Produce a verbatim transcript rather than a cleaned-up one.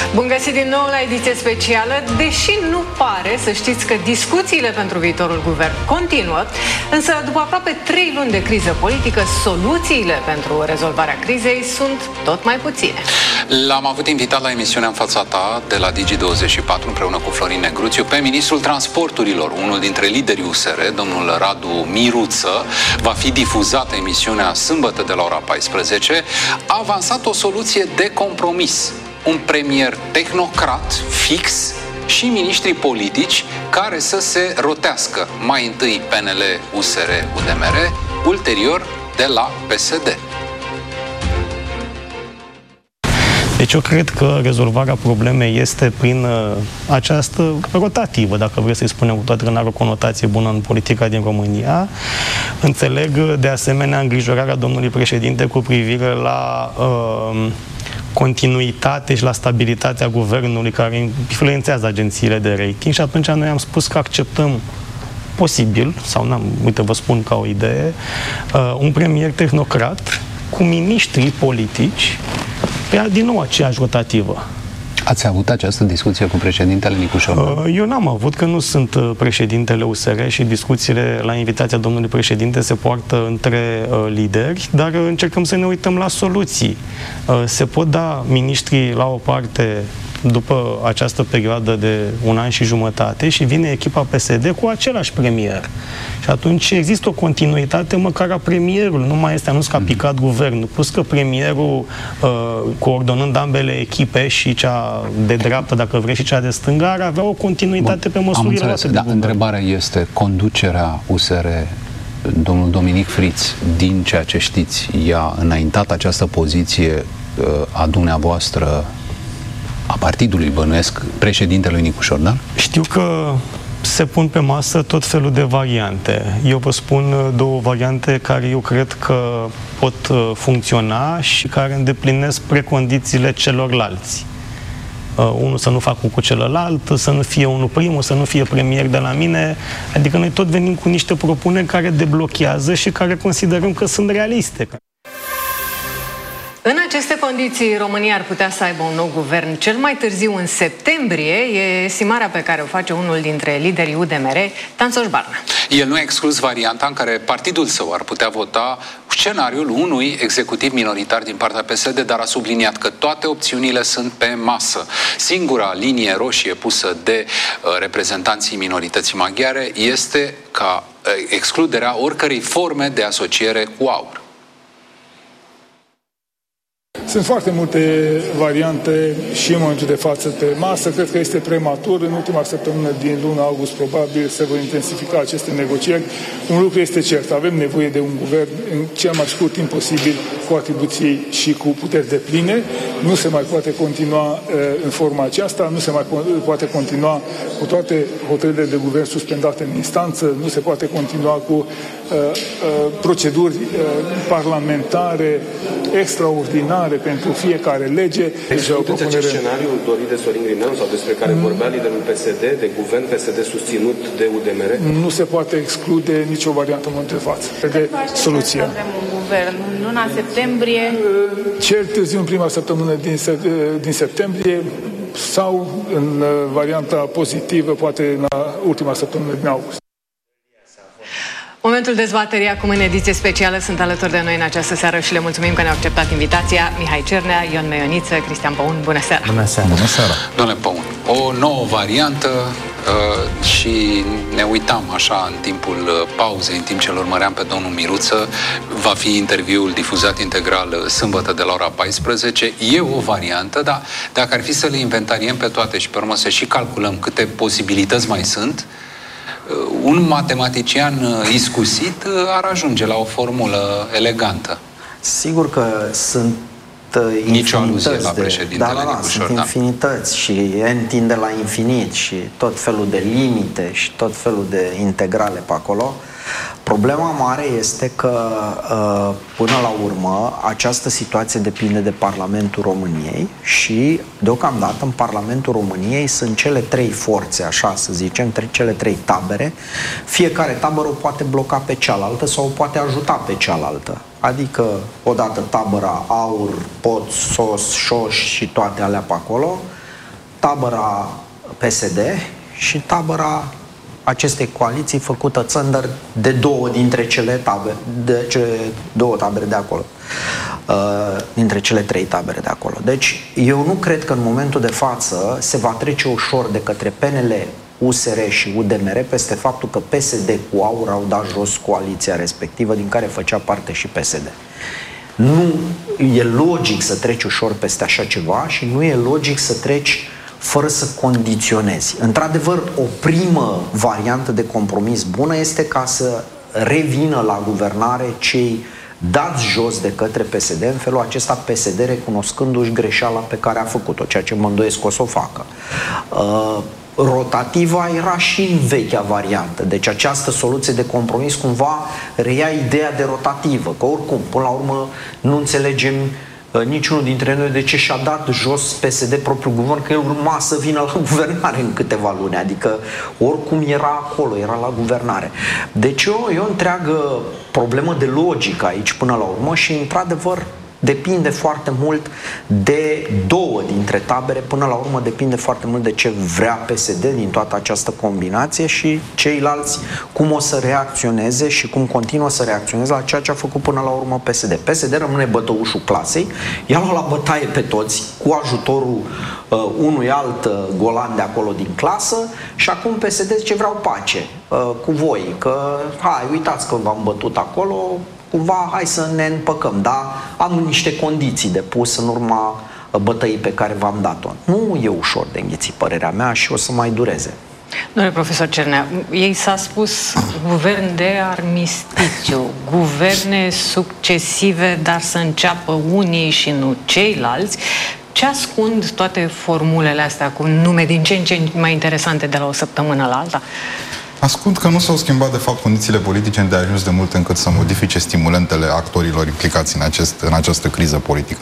Bun găsit din nou la ediție specială. Deși nu pare, să știți că discuțiile pentru viitorul guvern continuă, însă după aproape trei luni de criză politică, soluțiile pentru rezolvarea crizei sunt tot mai puține. L-am avut invitat la emisiunea În fața ta de la Digi douăzeci și patru împreună cu Florin Negruțiu pe ministrul transporturilor, unul dintre liderii U S R, domnul Radu Miruță. Va fi difuzată emisiunea sâmbătă de la ora paisprezece. A avansat o soluție de compromis. Un premier tehnocrat fix și miniștri politici care să se rotească. Mai întâi P N L, U S R, U D M R, ulterior de la P S D. Deci eu cred că rezolvarea problemei este prin uh, această rotativă, dacă vreți să-i spunem, cu toate că nu are o conotație bună în politica din România. Înțeleg de asemenea îngrijorarea domnului președinte cu privire la uh, continuitate și la stabilitatea guvernului care influențează agențiile de rating și atunci noi am spus că acceptăm posibil, sau n-am, uite vă spun ca o idee, uh, un premier tehnocrat cu miniștri politici pe din nou aceeași rotativă. Ați avut această discuție cu președintele Nicușor? Eu n-am avut, că nu sunt președintele U S R și discuțiile la invitația domnului președinte se poartă între uh, lideri, dar încercăm să ne uităm la soluții. Uh, se pot da miniștrii la o parte după această perioadă de un an și jumătate și vine echipa P S D cu același premier. Și atunci există o continuitate măcar a premierului, nu mai este anunț că a picat mm. guvernul, plus că premierul, uh, coordonând ambele echipe, și cea de dreaptă, dacă vrei, și cea de stânga, ar avea o continuitate. Bun, pe măsurile luate de da, guvern. Întrebarea este, conducerea U S R, domnul Dominic Friț, din ceea ce știți, i-a înaintat această poziție uh, a dumneavoastră, a partidului, bănuiesc, președintelui Nicușor Dan? Știu că se pun pe masă tot felul de variante. Eu vă spun două variante care eu cred că pot funcționa și care îndeplinesc precondițiile celorlalți. Uh, unul să nu facă cu celălalt, să nu fie unul primul, să nu fie premier de la mine. Adică noi tot venim cu niște propuneri care deblochează și care considerăm că sunt realiste. În aceste condiții, România ar putea să aibă un nou guvern cel mai târziu în septembrie. E estimarea pe care o face unul dintre liderii U D M R, Tanțoș Barna. El nu a exclus varianta în care partidul său ar putea vota scenariul unui executiv minoritar din partea P S D, dar a subliniat că toate opțiunile sunt pe masă. Singura linie roșie pusă de uh, reprezentanții minorității maghiare este ca uh, excluderea oricărei forme de asociere cu AUR. Sunt foarte multe variante și în momentul de față pe masă. Cred că este prematur. În ultima săptămână din luna august probabil se vor intensifica aceste negocieri. Un lucru este cert. Avem nevoie de un guvern în cel mai scurt timp posibil cu atribuții și cu puteri depline. Nu se mai poate continua uh, în forma aceasta. Nu se mai po- poate continua cu toate hotărârile de guvern suspendate în instanță. Nu se poate continua cu uh, uh, proceduri uh, parlamentare extraordinare pentru fiecare lege. Excludeți acest scenariu dorit de Sorin Grindeanu sau despre care vorbea liderul P S D, de guvern P S D susținut de U D M R? Nu se poate exclude nicio variantă în momentul de față. De soluția. Avem un guvern în luna septembrie. Cel târziu în prima săptămână din, din septembrie sau în varianta pozitivă, poate în ultima săptămână din august. Momentul dezbaterii acum în ediție specială. Sunt alături de noi în această seară și le mulțumim că ne-au acceptat invitația Mihai Cernea, Ion Meioniță, Cristian Păun. Bună seara! Bună seara! Bună seara! Domnule Păun, o nouă variantă uh, și ne uitam așa în timpul uh, pauzei, în timp ce îl urmăream pe domnul Miruță. Va fi interviul difuzat integral uh, sâmbătă de la ora paisprezece. E o variantă, dar dacă ar fi să le inventariem pe toate și pe urmă să și calculăm câte posibilități mai sunt, un matematician iscusit ar ajunge la o formulă elegantă. Sigur că sunt nicio aluzie la președintele da, da, da, Nicușor, sunt da. infinități și n tinde la infinit și tot felul de limite și tot felul de integrale pe acolo. Problema mare este că, până la urmă, această situație depinde de Parlamentul României și, deocamdată, în Parlamentul României sunt cele trei forțe, așa să zicem, cele trei tabere. Fiecare tabără o poate bloca pe cealaltă sau o poate ajuta pe cealaltă. Adică, odată tabăra AUR, P O T, S O S, Șoș și toate alea pe acolo, tabăra P S D și tabăra acestei coaliții făcută țândăr de două dintre cele tabere, de cele două tabere de acolo, uh, dintre cele trei tabere de acolo. Deci eu nu cred că în momentul de față se va trece ușor de către P N L, U S R și U D M R peste faptul că P S D cu AUR au dat jos coaliția respectivă, din care făcea parte și P S D. Nu e logic să treci ușor peste așa ceva și nu e logic să treci fără să condiționezi. Într-adevăr, o primă variantă de compromis bună este ca să revină la guvernare cei dați jos de către P S D, în felul acesta P S D recunoscându-și greșeala pe care a făcut-o, ceea ce mă îndoiesc că o să o facă. Uh, rotativa era și în vechea variantă, deci această soluție de compromis cumva reia ideea de rotativă, că oricum, până la urmă, nu înțelegem niciunul dintre noi de ce și-a dat jos P S D propriul guvern, că el urma să vină la guvernare în câteva luni, adică oricum era acolo, era la guvernare. Deci eu, e o întreagă problemă de logică aici până la urmă și într-adevăr depinde foarte mult de două dintre tabere, până la urmă depinde foarte mult de ce vrea P S D din toată această combinație și ceilalți cum o să reacționeze și cum continuă să reacționeze la ceea ce a făcut până la urmă P S D. P S D rămâne bătăușul clasei, i-a luat la bătaie pe toți cu ajutorul uh, unui alt uh, golan de acolo din clasă și acum P S D zice vreau pace uh, cu voi, că hai, uitați că v-am bătut acolo, cumva hai să ne împăcăm, dar am niște condiții de pus în urma bătăii pe care v-am dat-o. Nu e ușor de înghițit, părerea mea, și o să mai dureze. Domnule profesor Cernea, ei s-a spus guvern de armistițiu, guverne succesive, dar să înceapă unii și nu ceilalți. Ce ascund toate formulele astea cu nume din ce în ce mai interesante de la o săptămână la alta? Ascund că nu s-au schimbat, de fapt, condițiile politice de ajuns de mult încât să modifice stimulentele actorilor implicați în, acest, în această criză politică.